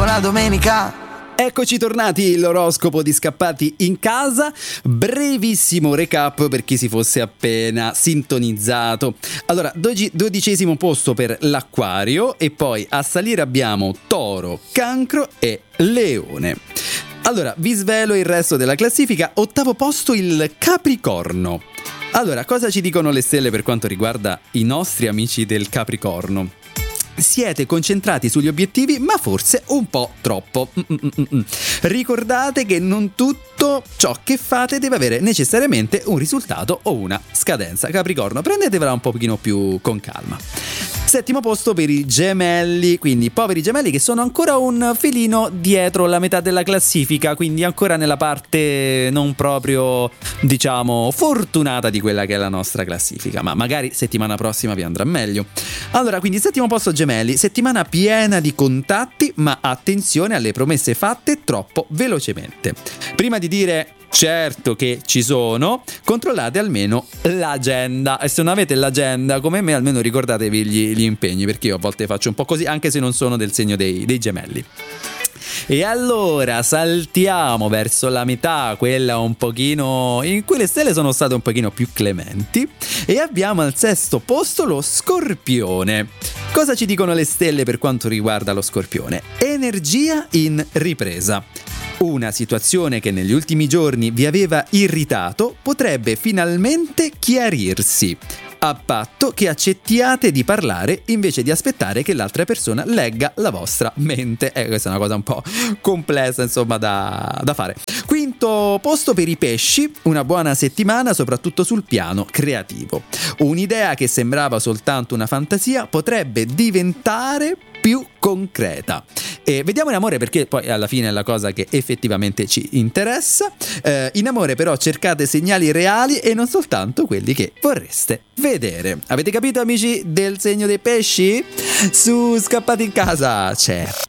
buona domenica. Eccoci tornati, l'oroscopo di Scappati in casa. Brevissimo recap per chi si fosse appena sintonizzato. Allora, 12° posto per l'Acquario e poi a salire abbiamo Toro, Cancro e Leone. Allora, vi svelo il resto della classifica. 8° posto il Capricorno. Allora, cosa ci dicono le stelle per quanto riguarda i nostri amici del Capricorno? Siete concentrati sugli obiettivi, ma forse un po' troppo. Ricordate che non tutto ciò che fate deve avere necessariamente un risultato o una scadenza. Capricorno, prendetevela un pochino più con calma. 7° posto per i Gemelli, quindi poveri Gemelli che sono ancora un filino dietro la metà della classifica, quindi ancora nella parte non proprio, diciamo, fortunata di quella che è la nostra classifica, ma magari settimana prossima vi andrà meglio. Allora, quindi 7° posto Gemelli, settimana piena di contatti, ma attenzione alle promesse fatte troppo velocemente. Prima di dire certo che ci sono, controllate almeno l'agenda, e se non avete l'agenda come me almeno ricordatevi gli impegni, perché io a volte faccio un po' così anche se non sono del segno dei Gemelli. E allora saltiamo verso la metà, quella un pochino in cui le stelle sono state un pochino più clementi, e abbiamo al 6° posto lo Scorpione. Cosa ci dicono le stelle per quanto riguarda lo Scorpione? Energia in ripresa. Una situazione che negli ultimi giorni vi aveva irritato potrebbe finalmente chiarirsi, a patto che accettiate di parlare invece di aspettare che l'altra persona legga la vostra mente. Questa è una cosa un po' complessa, insomma, da fare. 5° posto per i Pesci, una buona settimana soprattutto sul piano creativo. Un'idea che sembrava soltanto una fantasia potrebbe diventare più concreta. E vediamo in amore, perché poi alla fine è la cosa che effettivamente ci interessa. In amore però cercate segnali reali e non soltanto quelli che vorreste vedere. Avete capito, amici del segno dei pesci? Su Scappati in casa c'è